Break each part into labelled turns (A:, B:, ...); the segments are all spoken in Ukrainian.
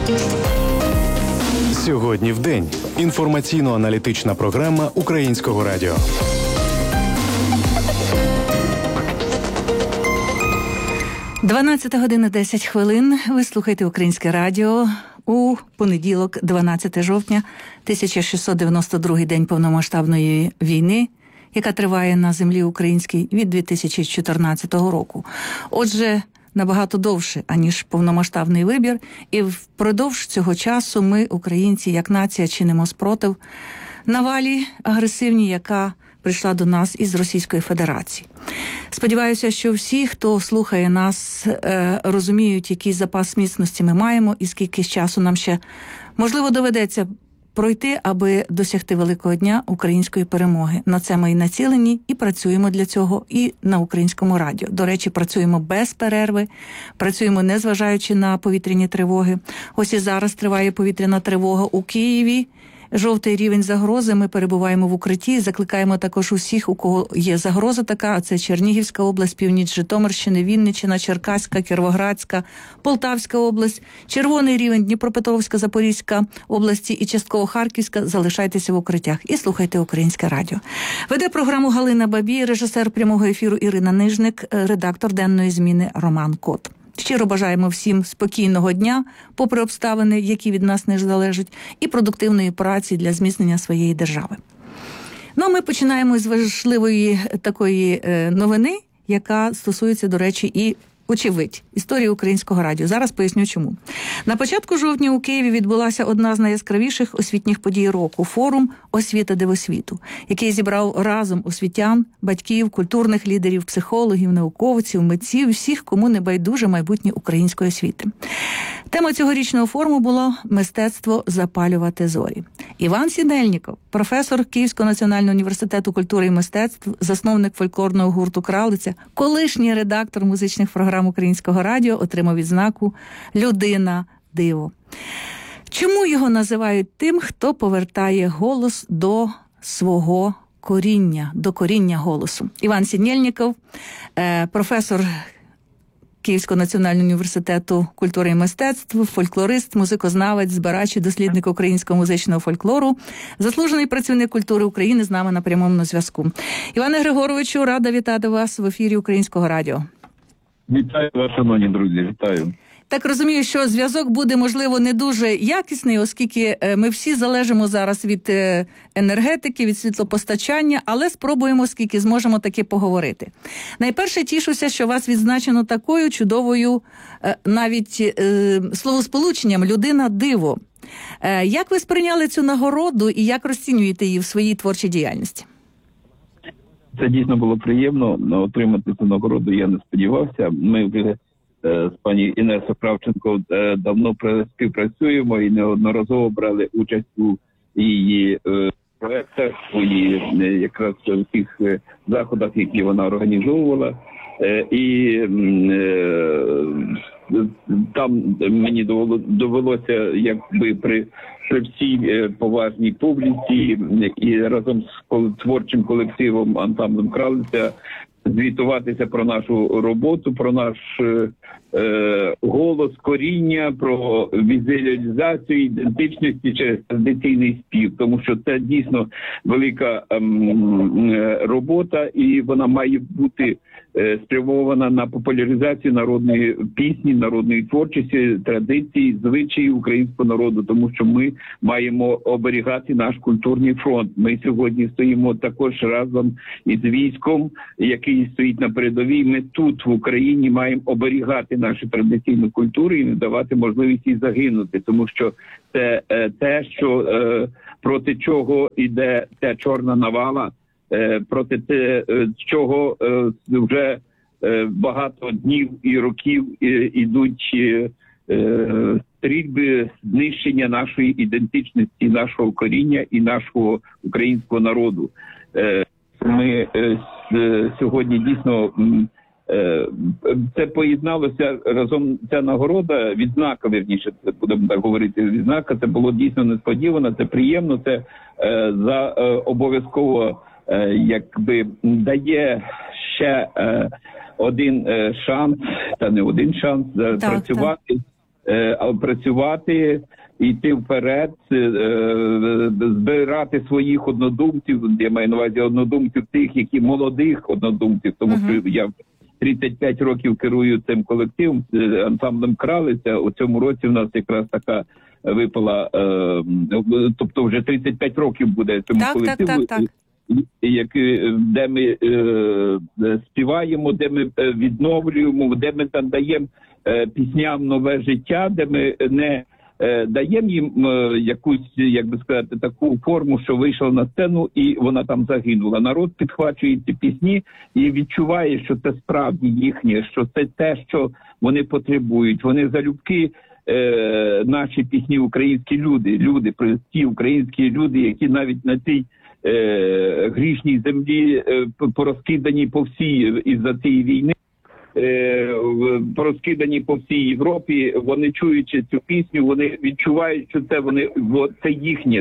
A: Сьогодні в день. Інформаційно-аналітична програма Українського радіо.
B: Година 10 хвилин. Ви слухаєте Українське радіо у понеділок, 12 жовтня, 1692-й день повномасштабної війни, яка триває на землі українській від 2014 року. Отже, набагато довше, аніж повномасштабний вибір, і впродовж цього часу ми, українці, як нація, чинимо спротив навалі агресивній, яка прийшла до нас із Російської Федерації. Сподіваюся, що всі, хто слухає нас, розуміють, який запас міцності ми маємо і скільки часу нам ще, можливо, доведеться пройти, аби досягти великого дня української перемоги. На це ми і націлені, і працюємо для цього і на Українському радіо. До речі, працюємо без перерви, працюємо незважаючи на повітряні тривоги. Ось і зараз триває повітряна тривога у Києві. Жовтий рівень загрози, ми перебуваємо в укритті, закликаємо також усіх, у кого є загроза така, а це Чернігівська область, північ Житомирщини, Вінниччина, Черкаська, Кіровоградська, Полтавська область, червоний рівень Дніпропетровська, Запорізька області і частково Харківська, залишайтеся в укриттях і слухайте Українське радіо. Веде програму Галина Бабій, режисер прямого ефіру Ірина Нижник, редактор денної зміни Роман Кот. Щиро бажаємо всім спокійного дня, попри обставини, які від нас не залежать, і продуктивної праці для зміцнення своєї держави. Ну, а ми починаємо з важливої такої новини, яка стосується, до речі, і очевидь, історії Українського радіо. Зараз поясню чому. На початку жовтня у Києві відбулася одна з найяскравіших освітніх подій року – форум «Освіта дивосвіту», який зібрав разом освітян, батьків, культурних лідерів, психологів, науковців, митців, всіх, кому не байдуже майбутнє української освіти. Тема цьогорічного форуму була «Мистецтво запалювати зорі». Іван Сінельніков, професор Київського національного університету культури і мистецтв, засновник фольклорного гурту «Кралиця», колишній редактор музичних програм Українського радіо, отримав відзнаку «Людина-диво». Чому його називають тим, хто повертає голос до свого коріння, до коріння голосу? Іван Сінельніков, професор Київського національного університету культури і мистецтв, фольклорист, музикознавець, збирач і дослідник українського музичного фольклору, заслужений працівник культури України з нами на прямому зв'язку. Іване Григоровичу, рада вітати вас в ефірі Українського радіо.
C: Вітаю вас, шановні друзі, вітаю.
B: Так розумію, що зв'язок буде, можливо, не дуже якісний, оскільки ми всі залежимо зараз від енергетики, від світлопостачання, але спробуємо, скільки зможемо, таки поговорити. Найперше, тішуся, що вас відзначено такою чудовою навіть словосполученням «людина-диво». Як ви сприйняли цю нагороду і як розцінюєте її в своїй творчій діяльності?
C: Це дійсно було приємно, отримати цю нагороду я не сподівався. Ми вже з пані Інесою Кравченко давно співпрацюємо і неодноразово брали участь у її проєктах, у її якраз в тих заходах, які вона організовувала. І там мені довелося, якби при всій поважній публіці і разом з творчим колективом ансамблем «Кралиця» звітуватися про нашу роботу, про наш голос, коріння, про візуалізацію ідентичності через традиційний спів. Тому що це дійсно велика робота, і вона має бути спрямована на популяризацію народної пісні, народної творчості, традицій, звичаїв українського народу, тому що ми маємо оберігати наш культурний фронт. Ми сьогодні стоїмо також разом із військом, який стоїть на передовій. Ми тут, в Україні, маємо оберігати нашу традиційну культуру і не давати можливість їй загинути, тому що це те, що проти чого йде ця чорна навала, проти чого вже багато днів і років ідуть стрільби знищення нашої ідентичності, нашого коріння і нашого українського народу. Ми сьогодні дійсно це поєдналося разом, ця нагорода, відзнака, вірніше, будемо так говорити, відзнака, це було дійсно несподівано, це приємно, це обов'язково якби дає ще один шанс, та не один шанс, працювати працювати, йти вперед, збирати своїх однодумців, я маю на увазі однодумців тих, які молодих однодумців, тому що я 35 років керую цим колективом, ансамблем «Кралиця». У цьому році в нас якраз така випала, тобто вже 35 років буде цьому колективу.
B: Так.
C: Де ми співаємо, де ми відновлюємо, де ми надаємо пісням нове життя, де ми не даємо їм якусь, як би сказати, таку форму, що вийшла на сцену і вона там загинула. Народ підхвачує ці пісні і відчуває, що це справді їхнє, що це те, що вони потребують. Вони залюбки наші пісні, українські люди, прості українські люди, які навіть на цій грішній землі порозкидані по всій із-за цієї війни, порозкидані по всій Європі, вони чуючи цю пісню, вони відчувають, що це їхнє,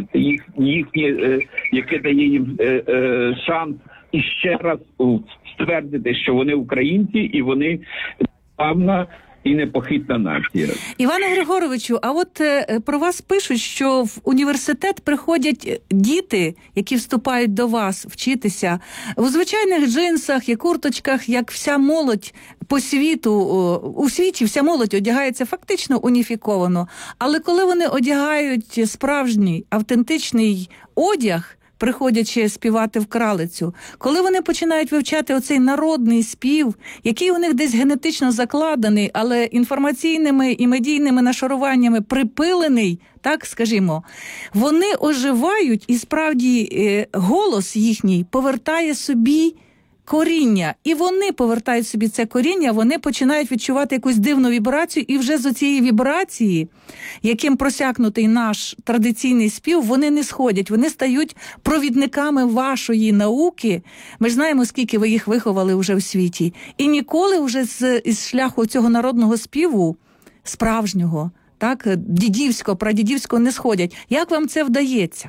C: яке дає їм шанс і ще раз ствердити, що вони українці і вони славна і непохитна нація.
B: Іване Григоровичу, а от про вас пишуть, що в університет приходять діти, які вступають до вас вчитися, у звичайних джинсах і курточках, як вся молодь по світу, у світі вся молодь одягається фактично уніфіковано. Але коли вони одягають справжній, автентичний одяг, приходячи співати в Кралицю, коли вони починають вивчати оцей народний спів, який у них десь генетично закладений, але інформаційними і медійними нашаруваннями припилений, так скажімо, вони оживають і справді голос їхній повертає собі коріння. І вони повертають собі це коріння, вони починають відчувати якусь дивну вібрацію, і вже з цієї вібрації, яким просякнутий наш традиційний спів, вони не сходять, вони стають провідниками вашої науки. Ми ж знаємо, скільки ви їх виховали вже в світі. І ніколи вже із шляху цього народного співу, справжнього, так, дідівського, прадідівського не сходять. Як вам це вдається?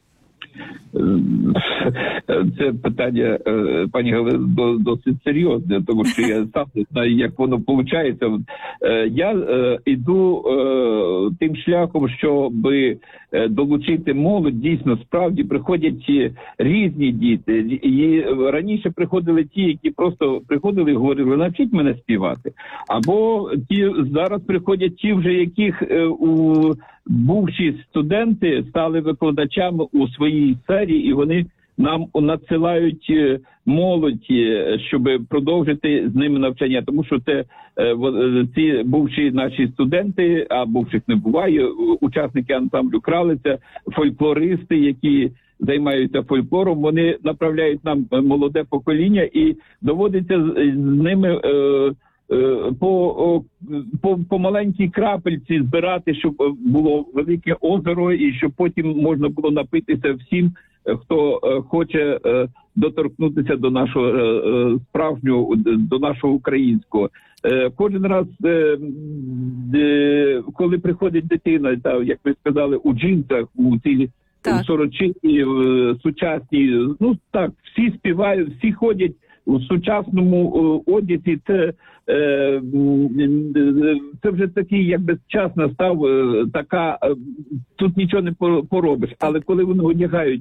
C: Це питання, пані Галино, досить серйозне, тому що я сам не знаю, як воно виходить. Я йду тим шляхом, щоб долучити молодь. Дійсно, справді приходять різні діти. І раніше приходили ті, які просто приходили і говорили, навчіть мене співати. Або зараз приходять ті, вже яких бувші студенти стали викладачами у своїй сфері, і вони нам надсилають молодь, щоб продовжити з ними навчання. Тому що це ці бувші наші студенти, а бувших не буває, учасники ансамблю «Кралиця», фольклористи, які займаються фольклором, вони направляють нам молоде покоління, і доводиться з ними по маленькій крапельці збирати, щоб було велике озеро, і щоб потім можна було напитися всім, хто хоче доторкнутися до нашого справжнього, до нашого українського. Кожен раз, коли приходить дитина, як ви сказали, у джинсах, у цій сорочині, сучасній, ну так, всі співають, всі ходять у сучасному одязі. Це вже такий, якби час настав, така, тут нічого не поробиш. Але коли вони одягають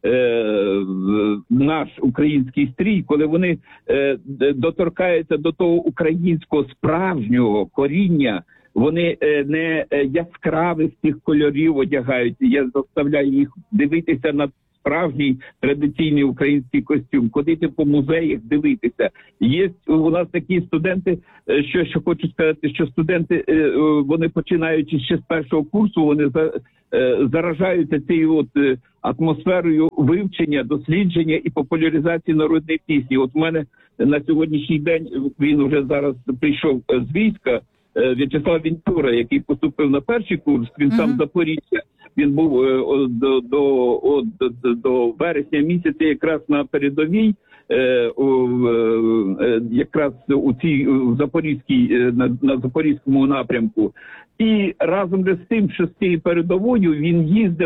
C: наш український стрій, коли вони доторкаються до того українського справжнього коріння, вони не яскравих тих кольорів одягають. Я заставляю їх дивитися на справжній традиційний український костюм, ходити по музеях, дивитися. Є у нас такі студенти, що хочу сказати, що студенти, вони починаючи ще з першого курсу, вони заражаються цією атмосферою вивчення, дослідження і популяризації народної пісні. От в мене на сьогоднішній день, він вже зараз прийшов з війська, В'ячеслав Вінтура, який поступив на перший курс, він сам з Запоріжжя. Він був до вересня місяця якраз на передовій, якраз у цій Запорізькій, на Запорізькому напрямку. І разом з тим, що з цією передовою він їздив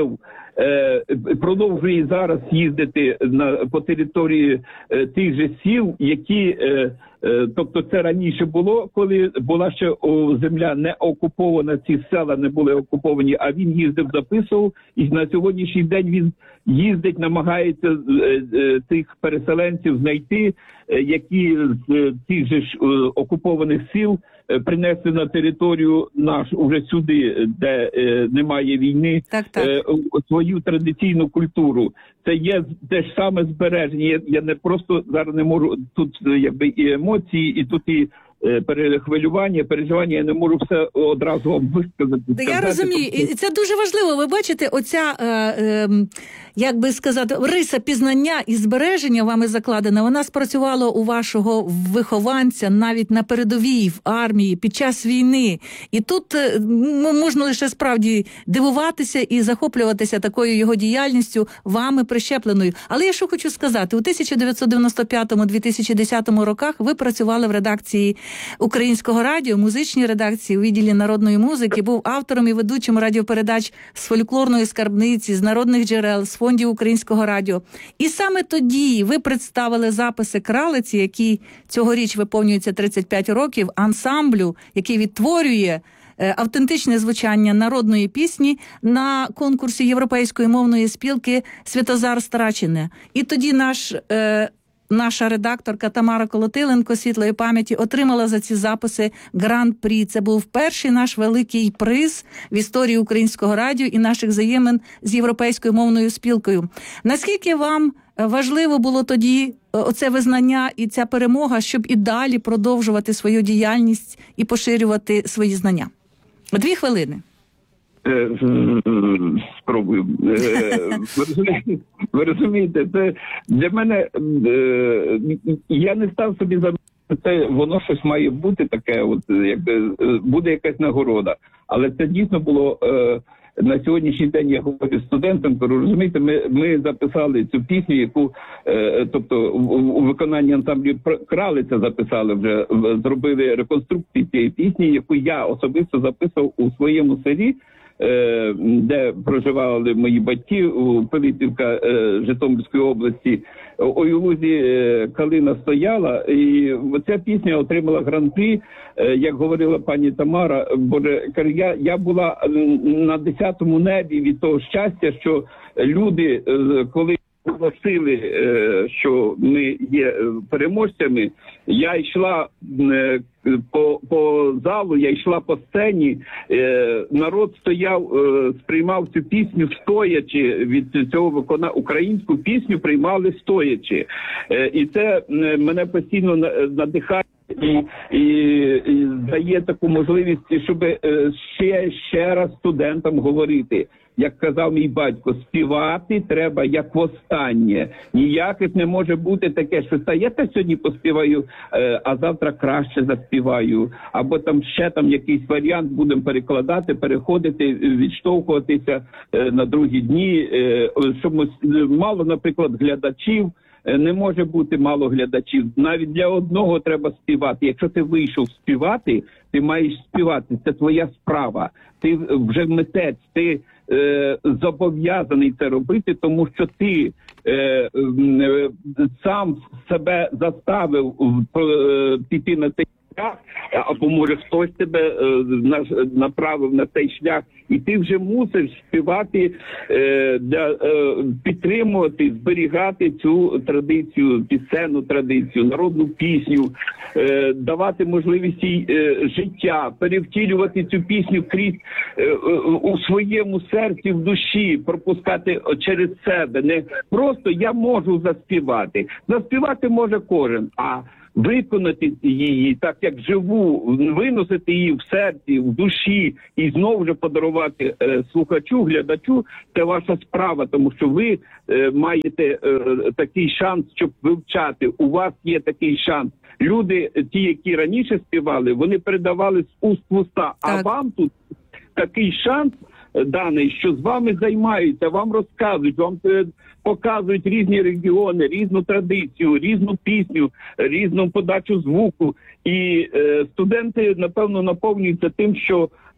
C: продовжує зараз їздити по території тих же сіл, які, тобто це раніше було, коли була ще земля не окупована, ці села не були окуповані, а він їздив, записував, і на сьогоднішній день він їздить, намагається тих переселенців знайти, які з тих же окупованих сіл принесли на територію нашу, уже сюди, де немає війни, свою традиційну культуру. Це є те ж саме збереження. Я не просто зараз не можу, тут якби і емоції, і тут і перехвилювання, переживання, я не можу все одразу вам висказати.
B: Я розумію, і це дуже важливо. Ви бачите, оця, як би сказати, риса пізнання і збереження вами закладена, вона спрацювала у вашого вихованця навіть на передовій, в армії, під час війни. І тут можна лише справді дивуватися і захоплюватися такою його діяльністю, вами прищепленою. Але я що хочу сказати, у 1995-2010 роках ви працювали в редакції Українського радіо, музичній редакції у відділі народної музики, був автором і ведучим радіопередач з фольклорної скарбниці, з народних джерел, з фондів Українського радіо. І саме тоді ви представили записи «Кралиці», які цьогоріч виповнюється 35 років, ансамблю, який відтворює автентичне звучання народної пісні на конкурсі Європейської мовної спілки «Святозар Страчене». І тоді наша редакторка Тамара Колотиленко, світлої пам'яті, отримала за ці записи гран-прі. Це був перший наш великий приз в історії Українського радіо і наших взаємин з Європейською мовною спілкою. Наскільки вам важливо було тоді оце визнання і ця перемога, щоб і далі продовжувати свою діяльність і поширювати свої знання? 2 хвилини.
C: Спробую. Ви розумієте, це для мене, я не став собі за це, воно щось має бути таке, от якби буде якась нагорода. Але це дійсно було на сьогоднішній день, я говорю студентам, розумієте, ми записали цю пісню, яку, тобто у виконанні ансамблю «Кралиця» записали вже, зробили реконструкцію цієї пісні, яку я особисто записував у своєму селі, де проживали мої батьки, у Пилипівка Житомирської області. У лузі калина стояла, і ця пісня отримала гран-прі. Як говорила пані Тамара, боже, я була на 10-му небі від того щастя, що люди, коли оголосили, що ми є переможцями, я йшла по залу, я йшла по сцені, народ стояв, сприймав цю пісню стоячи, від цього українську пісню приймали стоячи. І це мене постійно надихає і дає таку можливість, щоб ще раз студентам говорити. Як казав мій батько, співати треба як востаннє. Ніяких не може бути таке, що я та сьогодні поспіваю, а завтра краще заспіваю. Або там ще там якийсь варіант будемо перекладати, переходити, відштовхуватися на другі дні. Щоб мало, наприклад, глядачів. Не може бути мало глядачів. Навіть для одного треба співати. Якщо ти вийшов співати, ти маєш співати. Це твоя справа. Ти вже митець, ти зобов'язаний це робити, тому що ти сам себе заставив піти на цей шлях, або може хтось тебе направив на цей шлях, і ти вже мусиш співати, підтримувати, зберігати цю традицію, пісенну традицію, народну пісню, давати можливість їй життя, перевтілювати цю пісню крізь у своєму серці, в душі, пропускати через себе. Не просто я можу заспівати. Заспівати може кожен, а виконати її так, як живу, виносити її в серці, в душі і знову ж подарувати слухачу, глядачу, це ваша справа, тому що ви маєте такий шанс, щоб вивчати. У вас є такий шанс. Люди, ті, які раніше співали, вони передавали з уст в уста, а вам тут такий шанс даний, що з вами займаються, вам розказують, вам показують різні регіони, різну традицію, різну пісню, різну подачу звуку. І студенти, напевно, наповнюються тим, що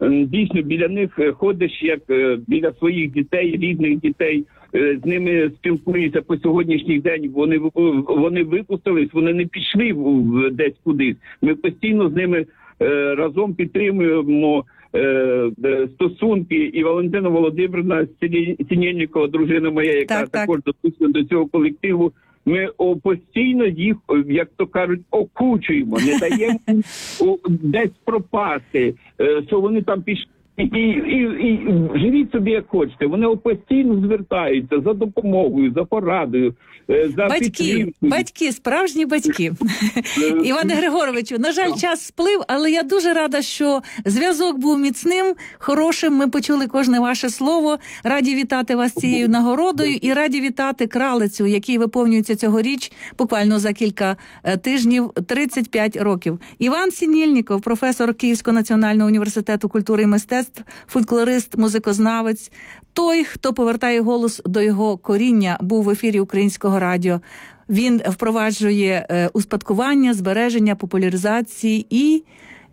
C: дійсно біля них ходиш як біля своїх дітей, рідних дітей, з ними спілкуєшся по сьогоднішній день. Вони випустились, вони не пішли десь кудись. Ми постійно з ними разом підтримуємо стосунки. І Валентина Володимирівна Синельникова, дружина моя, яка також допустила до цього колективу, ми постійно їх, як то кажуть, окучуємо, не даємо десь пропасти, що вони там пішли. І живіть собі як хочете. Вони постійно звертаються за допомогою, за порадою, за підтримкою.
B: Батьки, справжні батьки. Іване Григоровичу, на жаль, час сплив, але я дуже рада, що зв'язок був міцним, хорошим. Ми почули кожне ваше слово. Раді вітати вас цією нагородою і раді вітати Кралицю, який виповнюється цьогоріч, буквально за кілька тижнів, 35 років. Іван Синельников, професор Київського національного університету культури і мистецтв, фольклорист, музикознавець, той, хто повертає голос до його коріння, був в ефірі Українського радіо. Він впроваджує успадкування, збереження, популяризації і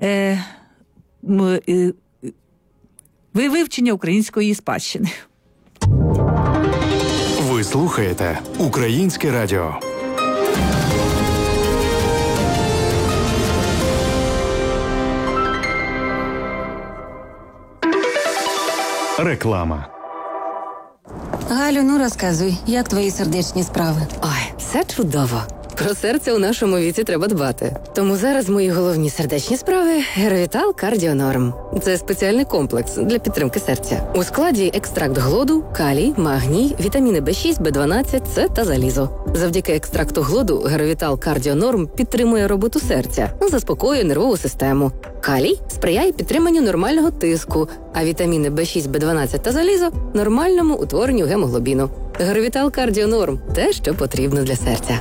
B: вивчення української спадщини.
A: Ви слухаєте Українське радіо. Реклама.
D: Галю, ну розказуй, як твої сердечні справи?
E: Ой, все чудово. Про серце у нашому віці треба дбати. Тому зараз мої головні сердечні справи – Геровітал Кардіонорм. Це спеціальний комплекс для підтримки серця. У складі екстракт глоду, калій, магній, вітаміни B6, B12, С та залізо. Завдяки екстракту глоду Геровітал Кардіонорм підтримує роботу серця, заспокоює нервову систему. Калій сприяє підтриманню нормального тиску, а вітаміни B6, B12 та залізо – нормальному утворенню гемоглобіну. Геровітал Кардіонорм – те, що потрібно для серця.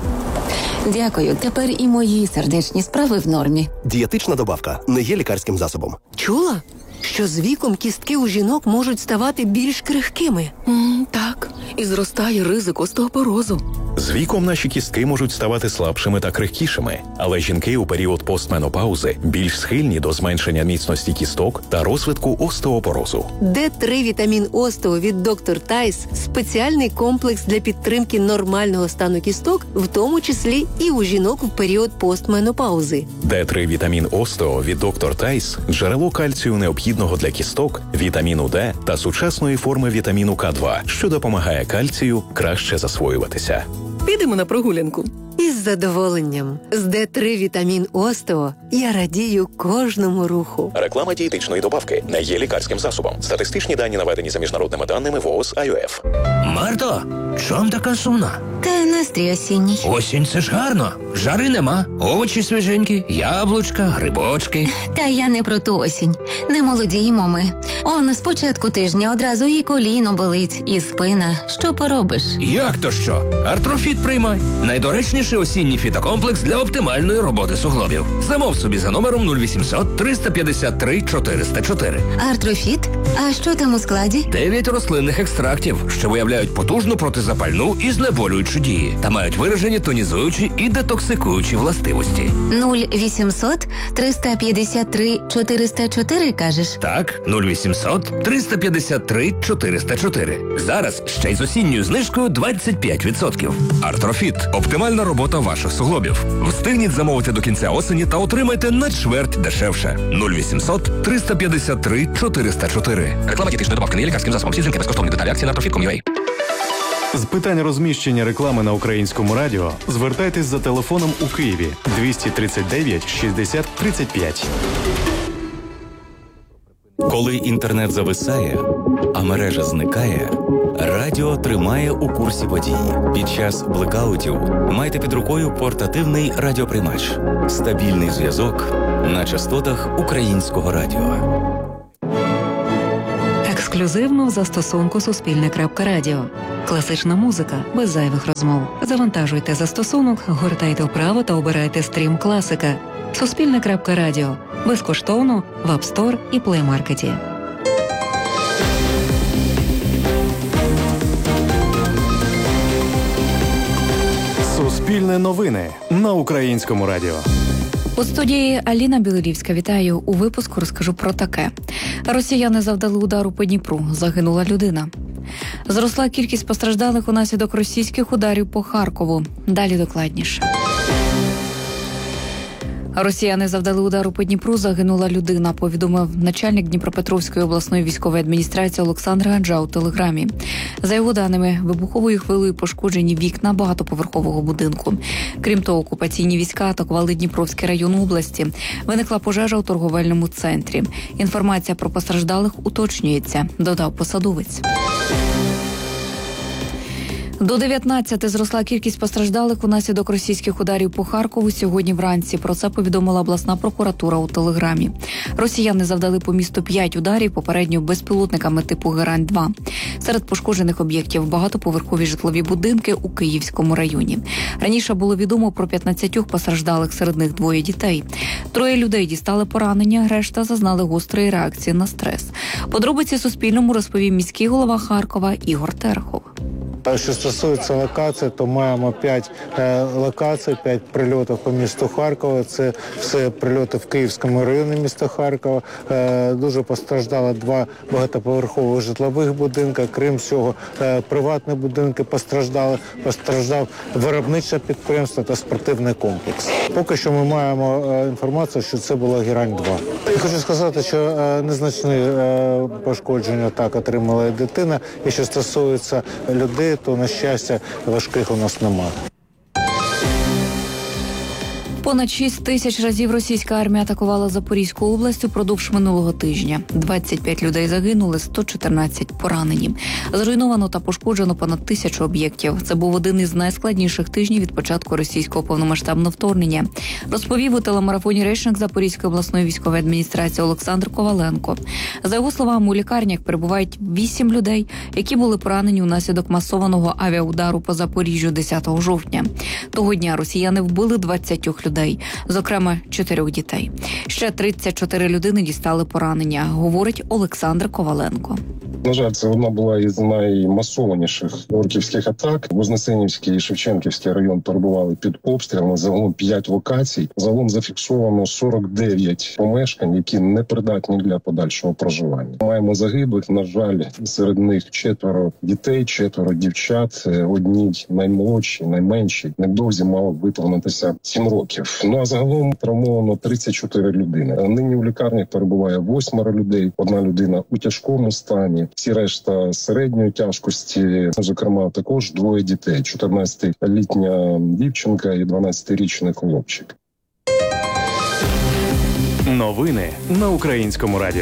D: Дякую, тепер і мої сердечні справи в нормі.
F: Дієтична добавка не є лікарським засобом.
G: Чула, що з віком кістки у жінок можуть ставати більш крихкими? Так, і зростає ризик остеопорозу.
H: З віком наші кістки можуть ставати слабшими та крихкішими, але жінки у період постменопаузи більш схильні до зменшення міцності кісток та розвитку остеопорозу.
G: Д3 вітамін остео від доктор Тайс – спеціальний комплекс для підтримки нормального стану кісток, в тому числі і у жінок в період постменопаузи.
H: Д3 вітамін остео від доктор Тайс – джерело кальцію необхідного для кісток, вітаміну Д та сучасної форми вітаміну К2, що допомагає кальцію краще засвоюватися.
G: Підемо на прогулянку. Із задоволенням. З Д3 вітамін остео я радію кожному руху.
H: Реклама дієтичної добавки не є лікарським засобом. Статистичні дані наведені за міжнародними даними ВООЗ АЮФ.
I: Марто, чом така сумна?
D: Та настрій осінній.
I: Осінь – це ж гарно. Жари нема. Овочі свіженькі, яблучка, грибочки.
D: Та я не про ту осінь. Не молодіємо ми. Он з початку тижня одразу і коліно болить, і спина. Що поробиш?
I: Як то що? Артрофіт приймай. Найдоречніший осінній фітокомплекс для оптимальної роботи суглобів. Замов собі за номером 0800 353 404.
D: Артрофіт? А що там у складі?
I: 9 рослинних екстрактів, що виявляють потужну протизапальну і знеболюючу дії та мають виражені тонізуючі і детоксикуючі властивості.
D: 0800 353 404, кажеш?
I: Так, 0800 353 404. Зараз ще й з осінньою знижкою 25%. Артрофіт – оптимальна робота ваших суглобів. Встигніть замовити до кінця осені та отримайте на чверть дешевше. 0800 353 404. Реклама дієтичної добавки не є лікарським засобом. Всі жінки безкоштовні деталі акції на Артрофіт.com.ua.
A: З питань розміщення реклами на Українському радіо звертайтесь за телефоном у Києві 239 60 35.
J: Коли інтернет зависає, а мережа зникає, радіо тримає у курсі подій. Під час блекаутів майте під рукою портативний радіоприймач. Стабільний зв'язок на частотах Українського радіо.
K: Ексклюзивно в застосунку Суспільне.Радіо. Класична музика без зайвих розмов. Завантажуйте застосунок, гортайте вправо та обирайте стрім класика. Суспільне.Радіо. Безкоштовно в App Store і Play Market.
A: Суспільне новини на Українському радіо.
L: У студії Аліна Білорівська. Вітаю. У випуску розкажу про таке. Росіяни завдали удару по Дніпру. Загинула людина. Зросла кількість постраждалих унаслідок російських ударів по Харкову. Далі докладніше. Росіяни завдали удару по Дніпру, загинула людина, повідомив начальник Дніпропетровської обласної військової адміністрації Олександр Ганджа у телеграмі. За його даними, вибуховою хвилею пошкоджені вікна багатоповерхового будинку. Крім того, окупаційні війська атакували Дніпровський район області. Виникла пожежа у торговельному центрі. Інформація про постраждалих уточнюється, додав посадовець. До 19 зросла кількість постраждалих унаслідок російських ударів по Харкову сьогодні вранці. Про це повідомила обласна прокуратура у телеграмі. Росіяни завдали по місту 5 ударів, попередньо безпілотниками типу Герань-2. Серед пошкоджених об'єктів багатоповерхові житлові будинки у Київському районі. Раніше було відомо про 15 постраждалих, серед них 2 дітей. 3 людей дістали поранення, решта зазнали гострої реакції на стрес. Подробиці Суспільному розповів міський голова Харкова Ігор Терехов.
M: Що стосується локацій, то маємо 5 локацій, 5 прильотів по місту Харкова. Це все прильоти в Київському районі міста Харкова. Дуже постраждало 2 багатоповерхових житлових будинки. Крім цього, приватні будинки постраждали. Постраждав виробниче підприємство та спортивний комплекс. Поки що ми маємо інформацію, що це була Герань-2. Я хочу сказати, що незначні пошкодження так отримала і дитина. І що стосується людей, то, на щастя, важких у нас немає.
L: Понад 6 тисяч разів російська армія атакувала Запорізьку область упродовж минулого тижня. 25 людей загинули, 114 поранені. Зруйновано та пошкоджено понад 1000 об'єктів. Це був один із найскладніших тижнів від початку російського повномасштабного вторгнення, розповів у телемарафоні речник Запорізької обласної військової адміністрації Олександр Коваленко. За його словами, у лікарнях перебувають 8 людей, які були поранені унаслідок масованого авіаудару по Запоріжжю 10 жовтня. Того дня росіяни вбили 20 людей. Зокрема, 4 дітей. Ще 34 людини дістали поранення, говорить Олександр Коваленко.
N: На жаль, це одна була із наймасованіших орківських атак. Вознесенівський і Шевченківський район перебували під обстрілами. Загалом 5 локацій. Загалом зафіксовано 49 помешкань, які не придатні для подальшого проживання. Маємо загиблих, на жаль, серед них 4 дітей, 4 дівчат. Одній наймолодшій, найменшій. Невдовзі мало виповнитися 7 років. Ну а загалом травмовано 34 людини. Нині у лікарнях перебуває 8 людей. 1 людина у тяжкому стані. Всі решта середньої тяжкості, зокрема, також 2 дітей. 14-літня дівчинка і 12-річний хлопчик.
A: Новини на Українському радіо.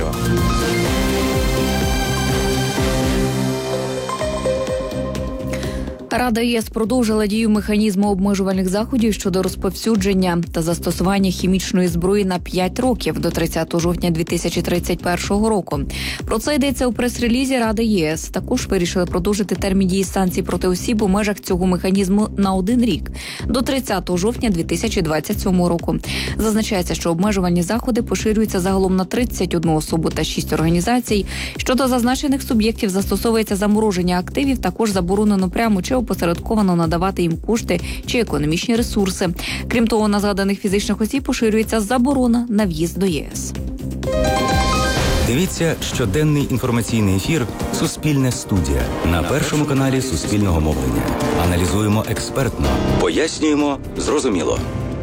L: Рада ЄС продовжила дію механізму обмежувальних заходів щодо розповсюдження та застосування хімічної зброї на 5 років до 30 жовтня 2031 року. Про це йдеться у прес-релізі Ради ЄС. Також вирішили продовжити термін дії санкцій проти осіб у межах цього механізму на 1 рік до 30 жовтня 2027 року. Зазначається, що обмежувальні заходи поширюються загалом на 31 особу та 6 організацій. Щодо зазначених суб'єктів застосовується замороження активів, також заборонено прямо чи опосередковано надавати їм кошти чи економічні ресурси. Крім того, на згаданих фізичних осіб поширюється заборона на в'їзд до ЄС.
J: Дивіться щоденний інформаційний ефір «Суспільне студія» на першому каналі Суспільного мовлення. Аналізуємо експертно, пояснюємо зрозуміло.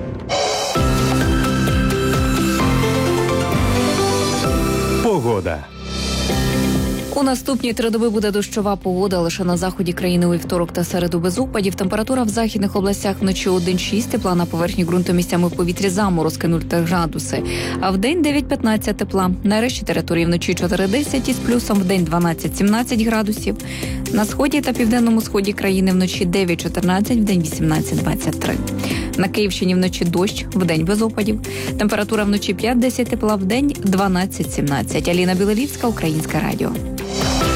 A: Погода.
L: У наступні 3 доби буде дощова погода. Лише на заході країни у вівторок та середу без опадів. Температура в західних областях вночі 1-6, тепла на поверхні ґрунту місцями в повітрі заморозки 0,3 градуси. А в день 9-15 тепла. На решті території вночі 4-10 із плюсом, в день 12-17 градусів. На сході та південному сході країни вночі 9-14, в день 18-23. На Київщині вночі дощ, в день без опадів. Температура вночі 5-10 тепла, в день 12-17. Аліна Білорівська, Українське радіо.